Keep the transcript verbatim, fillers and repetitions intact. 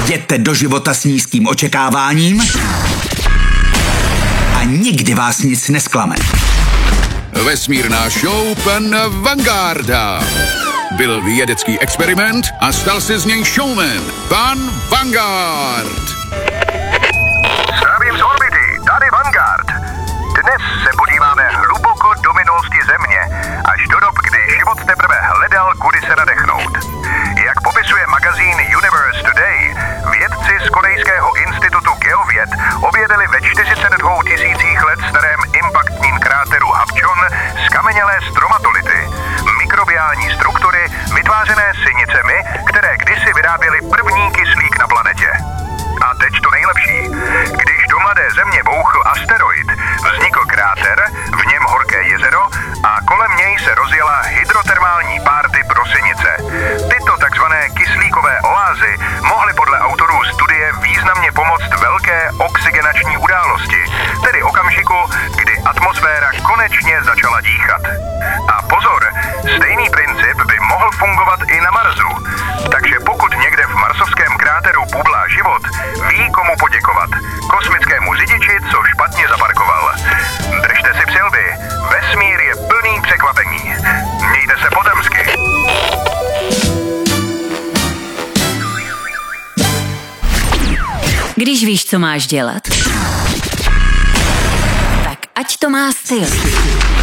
Jděte do života s nízkým očekáváním a nikdy vás nic nesklame. Vesmírná show pana Vangarda. Byl vědecký experiment a stal se z něj showman. Pan Vanguard. Zdravím z orbity, tady Vanguard. Dnes se podíváme hluboko do minulosti Země, až do dob, kdy život teprve hledal, kudy se nadechnout. Jak popisuje magazín Universe Today, vědci z Korejského institutu geověd objevili ve čtyřiceti dvou tisících let starém impaktním kráteru Hapchon skamenělé stromatolity, mikrobiální struktury vytvářené synicemi, které kdysi vyráběly první kyslík na planetě. A teď to nejlepší. Když do mladé Země bouchl asteroid, vznikl kráter, v něm horké jezero a kolem něj se rozjela hydrotermální párty pro synice. Tyto takzvané kyslíkové oázy mohly podle autorů studie významně pomoct velké oxygenační události, tedy okamžiku, kdy atmosféra konečně začala dýchat. A pozor, stejný princip by mohl fungovat i na Marsu. Takže pokud někde v marsovském kráteru bublá život, ví, komu poděkovat. Kosmickému řidiči, co špatně zaparkoval. Držte si přilby, vesmír je plný překvapení. Mějte se potemsky. Když víš, co máš dělat, tak ať to má styl.